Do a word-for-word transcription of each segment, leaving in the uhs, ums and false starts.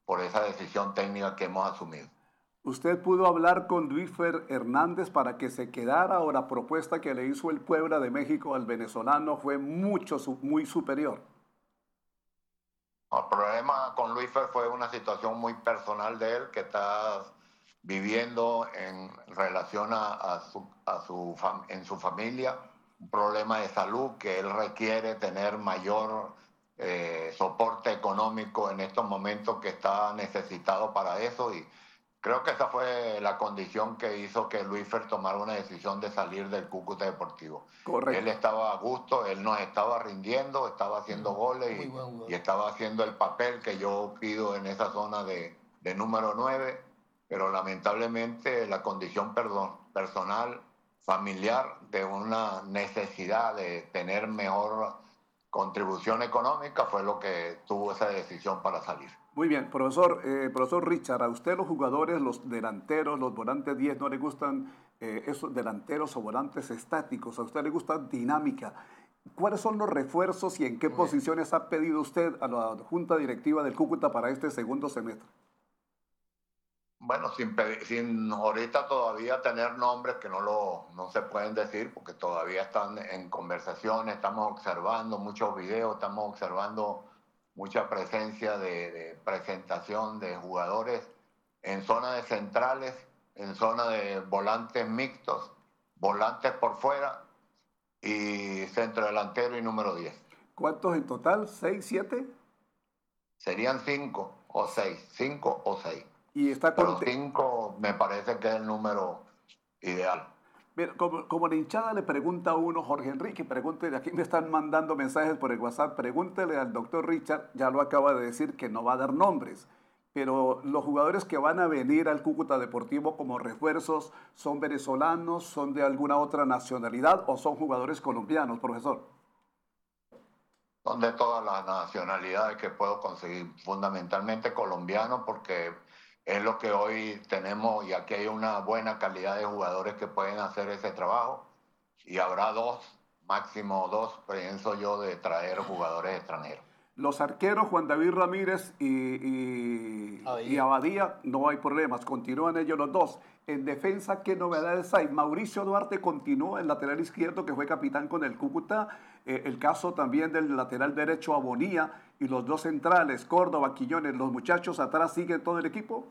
por esa decisión técnica que hemos asumido. ¿Usted pudo hablar con Luisfer Hernández para que se quedara o la propuesta que le hizo el Puebla de México al venezolano fue mucho, muy superior? El problema con Luisfer fue una situación muy personal de él que está viviendo en relación a, a su, a su fam, en su familia, un problema de salud que él requiere tener mayor eh, soporte económico en estos momentos, que está necesitado para eso, y creo que esa fue la condición que hizo que Luisfer tomara una decisión de salir del Cúcuta Deportivo. Él Correcto. estaba a gusto, él nos estaba rindiendo, estaba haciendo goles y, y estaba haciendo el papel que yo pido en esa zona de, de número nueve, pero lamentablemente la condición perdón, personal, familiar, de una necesidad de tener mejor contribución económica fue lo que tuvo esa decisión para salir. Muy bien, profesor, eh, profesor Richard, ¿a usted los jugadores, los delanteros, los volantes diez, no le gustan eh, esos delanteros o volantes estáticos? ¿A usted le gusta dinámica? ¿Cuáles son los refuerzos y en qué posiciones ha pedido usted a la Junta Directiva del Cúcuta para este segundo semestre? Bueno, sin, sin ahorita todavía tener nombres que no, lo, no se pueden decir, porque todavía están en conversaciones, estamos observando muchos videos, estamos observando mucha presencia de, de presentación de jugadores en zona de centrales, en zona de volantes mixtos, volantes por fuera y centro delantero y número diez. ¿Cuántos en total? ¿Seis, siete? Serían cinco o seis, cinco o seis. Y está Pero cinco me parece que es el número ideal. Mira, como, como la hinchada le pregunta a uno, Jorge Enrique, pregúntele, aquí me están mandando mensajes por el WhatsApp, pregúntele al doctor Richard, ya lo acaba de decir que no va a dar nombres, pero los jugadores que van a venir al Cúcuta Deportivo como refuerzos, ¿son venezolanos, son de alguna otra nacionalidad o son jugadores colombianos, profesor? Son de todas las nacionalidades que puedo conseguir, fundamentalmente colombianos, porque es lo que hoy tenemos, y aquí hay una buena calidad de jugadores que pueden hacer ese trabajo, y habrá dos, máximo dos, pienso yo, de traer jugadores extranjeros. Los arqueros Juan David Ramírez y, y, y Abadía, no hay problemas, continúan ellos los dos. En defensa, ¿qué novedades hay? Mauricio Duarte continúa, el lateral izquierdo que fue capitán con el Cúcuta, eh, el caso también del lateral derecho Abonía, y los dos centrales, Córdoba, Quiñones, los muchachos atrás, ¿siguen todo el equipo?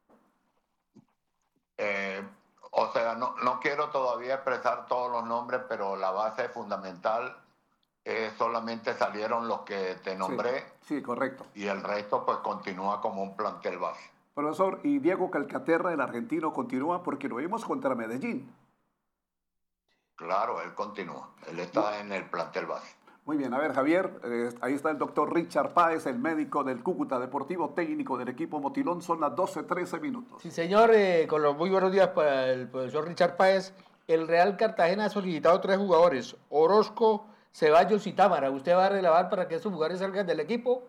Eh, o sea, no, no quiero todavía expresar todos los nombres, pero la base fundamental eh, solamente salieron los que te nombré. Sí, sí, correcto. Y el resto pues continúa como un plantel base. Profesor, y Diego Calcaterra, el argentino, continúa porque lo vimos contra Medellín. Claro, él continúa. Él está no. en el plantel base. Muy bien, a ver, Javier, eh, ahí está el doctor Richard Páez, el médico del Cúcuta Deportivo, técnico del equipo Motilón. Son las doce trece minutos. Sí, señor, eh, con los muy buenos días para el profesor Richard Páez. El Real Cartagena ha solicitado tres jugadores, Orozco, Ceballos y Támara. ¿Usted va a relevar para que esos jugadores salgan del equipo?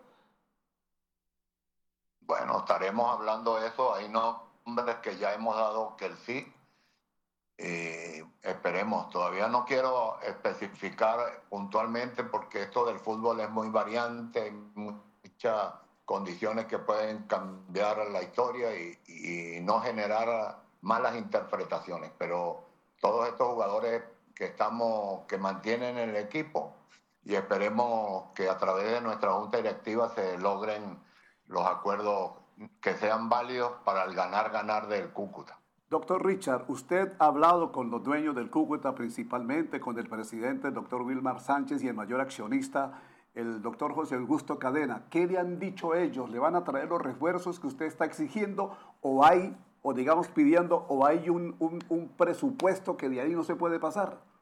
Bueno, estaremos hablando de eso. Hay nombres que ya hemos dado que el sí. Eh, esperemos, todavía no quiero especificar puntualmente porque esto del fútbol es muy variante, hay muchas condiciones que pueden cambiar la historia y, y no generar malas interpretaciones, pero todos estos jugadores que estamos, que mantienen el equipo, y esperemos que a través de nuestra junta directiva se logren los acuerdos que sean válidos para el ganar-ganar del Cúcuta. Doctor Richard, usted ha hablado con los dueños del Cúcuta, principalmente con el presidente, el doctor Wilmar Sánchez, y el mayor accionista, el doctor José Augusto Cadena. ¿Qué le han dicho ellos? ¿Le van a traer los refuerzos que usted está exigiendo? ¿O hay, o digamos pidiendo, o hay un, un, un presupuesto que de ahí no se puede pasar?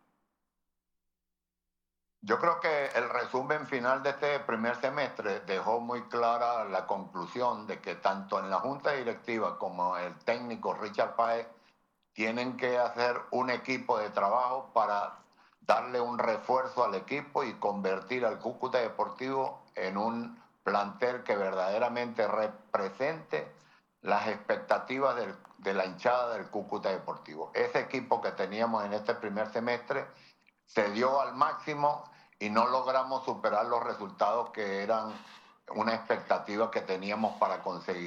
Yo creo que el resumen final de este primer semestre dejó muy clara la conclusión de que tanto en la junta directiva como el técnico Richard Páez tienen que hacer un equipo de trabajo para darle un refuerzo al equipo y convertir al Cúcuta Deportivo en un plantel que verdaderamente represente las expectativas del, de la hinchada del Cúcuta Deportivo. Ese equipo que teníamos en este primer semestre se dio al máximo y no logramos superar los resultados que eran una expectativa que teníamos para conseguir.